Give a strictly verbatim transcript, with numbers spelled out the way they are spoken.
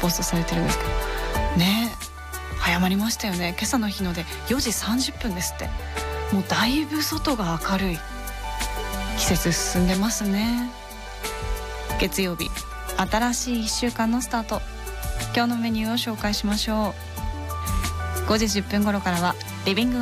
ポストされてるんですけどね。早まりましたよね。今朝の日の出よじさんじゅっぷんですって。もうだいぶ外が明るい。季節進んでますね。月曜日、新しいいっしゅうかんのスタート。今日のメニューを紹介しましょう。ごじじゅっぷん頃からはリビング